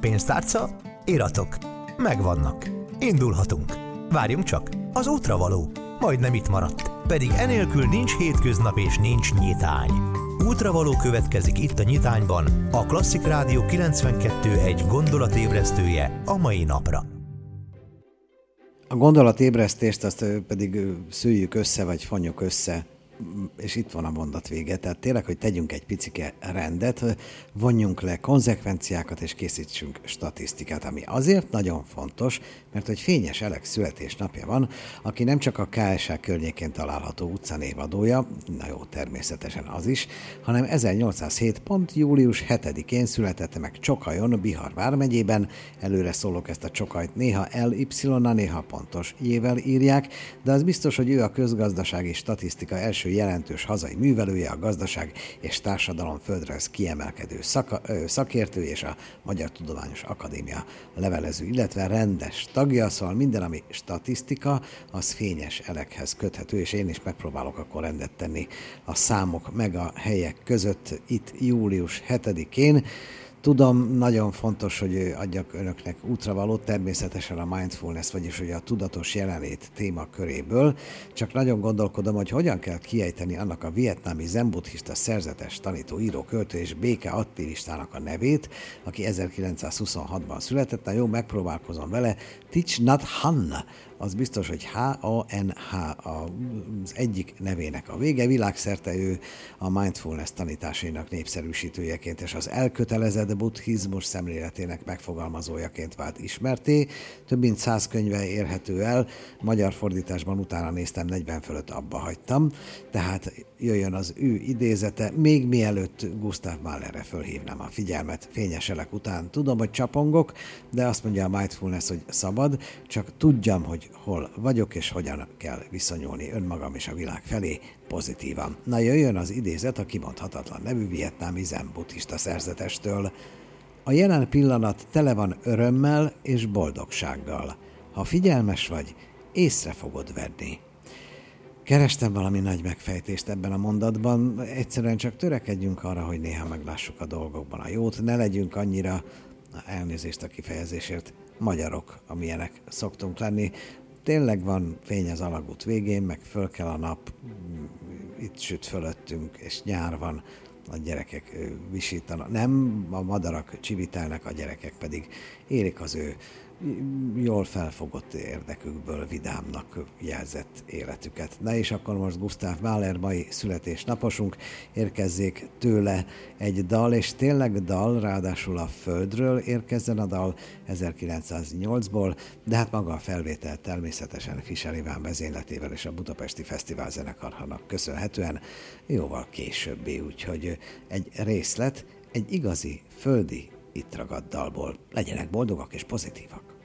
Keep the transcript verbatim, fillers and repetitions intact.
Pénztárca, iratok. Megvannak. Indulhatunk. Várjunk csak, az útra való. Majdnem itt maradt. Pedig enélkül nincs hétköznap és nincs nyitány. Útravaló következik itt a Nyitányban, a Klasszik Rádió kilencvenkettő egy gondolatébresztője a mai napra. A gondolatébresztést azt pedig szüljük össze, vagy fonjuk össze, és itt van a mondat vége. Tehát tényleg, hogy tegyünk egy picike rendet, vonjunk le konzekvenciákat, és készítsünk statisztikát, ami azért nagyon fontos, mert hogy Fényes Elek születésnapja van, aki nem csak a ká es há környékén található utcanévadója, na jó, természetesen az is, hanem ezernyolcszázhét pont július hetedikén született meg Csokajon, Bihar vármegyében. Előre szólok, ezt a Csokajt néha el ipszilonnal, néha pontos jével írják, de az biztos, hogy ő a közgazdasági statisztika első jelentős hazai művelője, a gazdaság és társadalom földrajz kiemelkedő szaka, ö, szakértő és a Magyar Tudományos Akadémia levelező, illetve rendes tagja, szóval minden, ami statisztika, az Fényes Elekhez köthető, és én is megpróbálok akkor rendet tenni a számok meg a helyek között itt július hetedikén. Tudom, nagyon fontos, hogy adjak önöknek útravalót, természetesen a mindfulness, vagyis hogy a tudatos jelenlét témaköréből, csak nagyon gondolkodom, hogy hogyan kell kiejteni annak a vietnámi zen-buddhista szerzetes tanító, író, költő és béke aktivistának a nevét, aki ezerkilencszázhuszonhatban született. Na jó, megpróbálkozom vele. Thich Nhat Hanh, az biztos, hogy há á en há az egyik nevének a vége. Világszerte ő a mindfulness tanításainak népszerűsítőjeként és az elkötelezett buddhizmus szemléletének megfogalmazójaként vált ismerté. Több mint száz könyve érhető el, magyar fordításban utána néztem, negyven fölött abba hagytam, tehát jöjjön az ő idézete, még mielőtt Gustav Mahlerre fölhívnám a figyelmet Fényes Elek után. Tudom, hogy csapongok, de azt mondja a mindfulness, hogy szabad, csak tudjam, hogy hol vagyok, és hogyan kell viszonyulni önmagam és a világ felé pozitívan. Na, jöjjön az idézet a kimondhatatlan nevű vietnámi zen-buddhista szerzetestől. A jelen pillanat tele van örömmel és boldogsággal. Ha figyelmes vagy, észre fogod venni. Kerestem valami nagy megfejtést ebben a mondatban, egyszerűen csak törekedjünk arra, hogy néha meglássuk a dolgokban a jót, ne legyünk annyira, elnézést a kifejezésért, magyarok, amilyenek szoktunk lenni. Tényleg van fény az alagút végén, meg föl kell a nap, itt süt fölöttünk, és nyár van, a gyerekek visítanak. Nem, a madarak csivitelnek, a gyerekek pedig érik az ő jól felfogott érdekükből vidámnak jelzett életüket. Na és akkor most Gustav Mahler mai születésnaposunk, érkezzék tőle egy dal, és tényleg dal, ráadásul a Földről érkezzen a dal ezerkilencszáznyolcból, de hát maga a felvétel természetesen Fischer Iván vezényletével és a Budapesti Fesztivál Zenekarnak köszönhetően jóval későbbi, úgyhogy egy részlet, egy igazi, földi, itt ragadt dalból. Legyenek boldogak és pozitívak!